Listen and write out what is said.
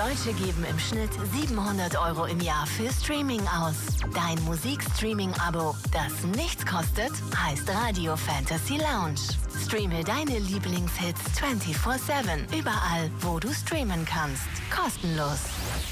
Deutsche geben im Schnitt 700 € im Jahr für Streaming aus. Dein Musikstreaming-Abo, das nichts kostet, heißt Radio Fantasy Lounge. Streame deine Lieblingshits 24/7, überall, wo du streamen kannst. Kostenlos.